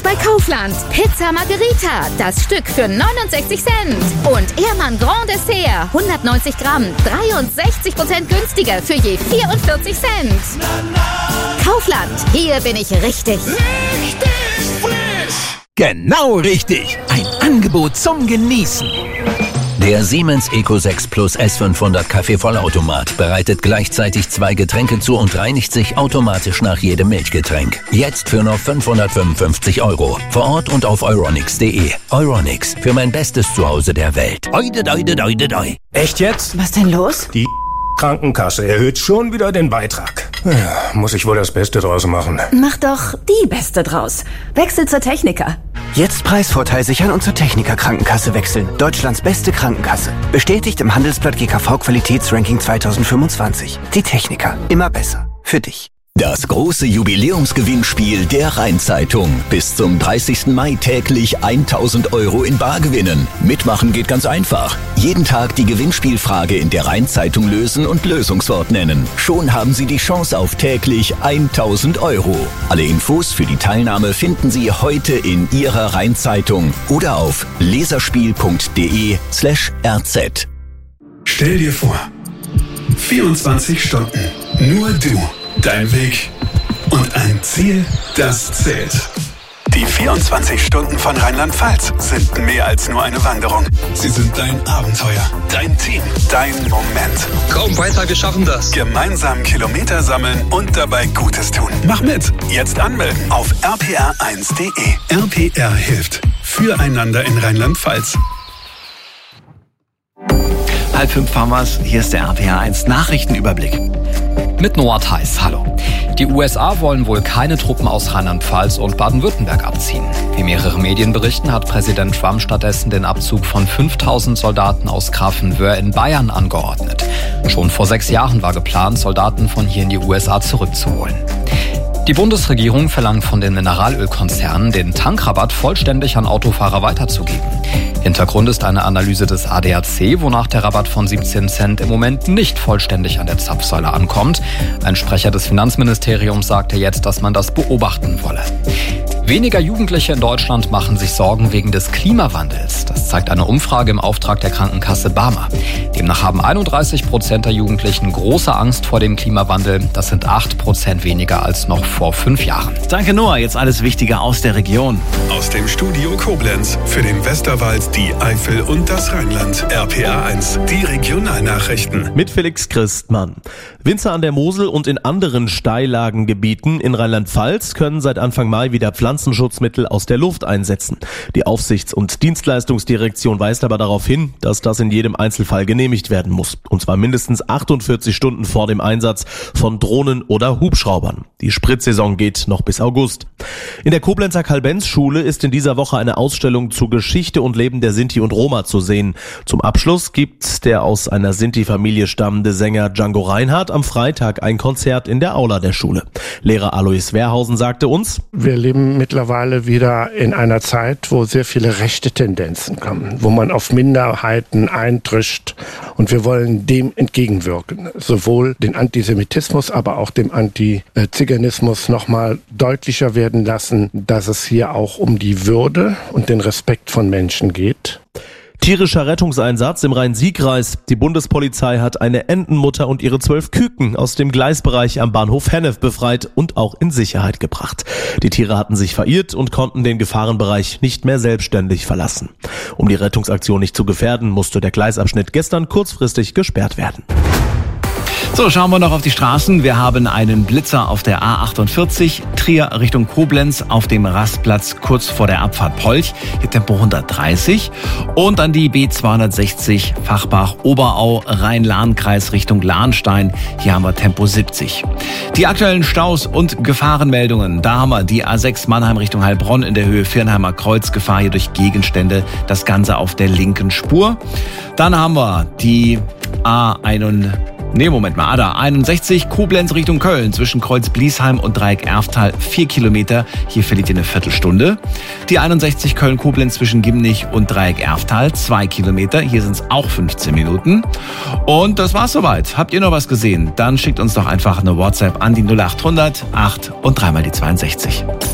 bei Kaufland. Pizza Margherita, das Stück für 69 Cent. Und Ehrmann Grand Dessert, 190 Gramm, 63% günstiger für je 44 Cent. Kaufland, hier bin ich richtig. Richtig frisch! Genau richtig. Ein Angebot zum Genießen. Der Siemens Eco 6 Plus S500 Kaffeevollautomat bereitet gleichzeitig 2 Getränke zu und reinigt sich automatisch nach jedem Milchgetränk. Jetzt für nur 555 €. Vor Ort und auf euronics.de. Euronics, für mein bestes Zuhause der Welt. Oide, doide, doide, doi. Echt jetzt? Was denn los? Die Krankenkasse erhöht schon wieder den Beitrag. Ja, muss ich wohl das Beste draus machen. Mach doch die Beste draus. Wechsel zur Techniker. Jetzt Preisvorteil sichern und zur Techniker Krankenkasse wechseln. Deutschlands beste Krankenkasse. Bestätigt im Handelsblatt GKV Qualitätsranking 2025. Die Techniker. Immer besser. Für dich. Das große Jubiläumsgewinnspiel der Rhein-Zeitung. Bis zum 30. Mai täglich 1.000 € in Bar gewinnen. Mitmachen geht ganz einfach. Jeden Tag die Gewinnspielfrage in der Rhein-Zeitung lösen und Lösungswort nennen. Schon haben Sie die Chance auf täglich 1.000 €. Alle Infos für die Teilnahme finden Sie heute in Ihrer Rhein-Zeitung oder auf leserspiel.de/rz. Stell dir vor, 24 Stunden, nur du. Dein Weg und ein Ziel, das zählt. Die 24 Stunden von Rheinland-Pfalz sind mehr als nur eine Wanderung. Sie sind dein Abenteuer, dein Team, dein Moment. Komm weiter, wir schaffen das. Gemeinsam Kilometer sammeln und dabei Gutes tun. Mach mit. Jetzt anmelden auf rpr1.de. RPR hilft. Füreinander in Rheinland-Pfalz. 4:30 fahren wir's. Hier ist der RPR1 Nachrichtenüberblick. Mit Noah Theis, hallo. Die USA wollen wohl keine Truppen aus Rheinland-Pfalz und Baden-Württemberg abziehen. Wie mehrere Medien berichten, hat Präsident Trump stattdessen den Abzug von 5.000 Soldaten aus Grafenwöhr in Bayern angeordnet. Schon vor 6 Jahren war geplant, Soldaten von hier in die USA zurückzuholen. Die Bundesregierung verlangt von den Mineralölkonzernen, den Tankrabatt vollständig an Autofahrer weiterzugeben. Hintergrund ist eine Analyse des ADAC, wonach der Rabatt von 17 Cent im Moment nicht vollständig an der Zapfsäule ankommt. Ein Sprecher des Finanzministeriums sagte jetzt, dass man das beobachten wolle. Weniger Jugendliche in Deutschland machen sich Sorgen wegen des Klimawandels. Das zeigt eine Umfrage im Auftrag der Krankenkasse BARMER. Demnach haben 31% der Jugendlichen große Angst vor dem Klimawandel. Das sind 8% weniger als noch vor 5 Jahren. Danke Noah, jetzt alles Wichtige aus der Region. Aus dem Studio Koblenz für den Westerwald, die Eifel und das Rheinland. RPR1, die Regionalnachrichten. Mit Felix Christmann. Winzer an der Mosel und in anderen Steillagengebieten in Rheinland-Pfalz können seit Anfang Mai wieder Pflanzenschutzmittel aus der Luft einsetzen. Die Aufsichts- und Dienstleistungsdirektion weist aber darauf hin, dass das in jedem Einzelfall genehmigt werden muss. Und zwar mindestens 48 Stunden vor dem Einsatz von Drohnen oder Hubschraubern. Die Spritzsaison geht noch bis August. In der Koblenzer Karl-Benz-Schule ist in dieser Woche eine Ausstellung zu Geschichte und Leben der Sinti und Roma zu sehen. Zum Abschluss gibt der aus einer Sinti-Familie stammende Sänger Django Reinhardt am Freitag ein Konzert in der Aula der Schule. Lehrer Alois Wehrhausen sagte uns: Wir leben mittlerweile wieder in einer Zeit, wo sehr viele rechte Tendenzen kommen, wo man auf Minderheiten eindrischt, und wir wollen dem entgegenwirken. Sowohl den Antisemitismus, aber auch dem Antiziganismus nochmal deutlicher werden lassen, dass es hier auch um die Würde und den Respekt von Menschen geht. Tierischer Rettungseinsatz im Rhein-Sieg-Kreis. Die Bundespolizei hat eine Entenmutter und ihre 12 Küken aus dem Gleisbereich am Bahnhof Hennef befreit und auch in Sicherheit gebracht. Die Tiere hatten sich verirrt und konnten den Gefahrenbereich nicht mehr selbstständig verlassen. Um die Rettungsaktion nicht zu gefährden, musste der Gleisabschnitt gestern kurzfristig gesperrt werden. So, schauen wir noch auf die Straßen. Wir haben einen Blitzer auf der A48, Trier Richtung Koblenz auf dem Rastplatz kurz vor der Abfahrt Polch. Hier Tempo 130. Und dann die B260 Fachbach-Oberau, Rhein-Lahn-Kreis Richtung Lahnstein. Hier haben wir Tempo 70. Die aktuellen Staus und Gefahrenmeldungen. Da haben wir die A6 Mannheim Richtung Heilbronn in der Höhe Viernheimer Kreuz. Gefahr hier durch Gegenstände. Das Ganze auf der linken Spur. Dann haben wir die A61 Koblenz Richtung Köln zwischen Kreuz Bliesheim und Dreieck Erftal 4 Kilometer. Hier verliert ihr eine Viertelstunde. Die 61 Köln-Koblenz zwischen Gimnich und Dreieck Erftal 2 Kilometer. Hier sind es auch 15 Minuten. Und das war's soweit. Habt ihr noch was gesehen? Dann schickt uns doch einfach eine WhatsApp an die 0800 8 und 3 mal die 62.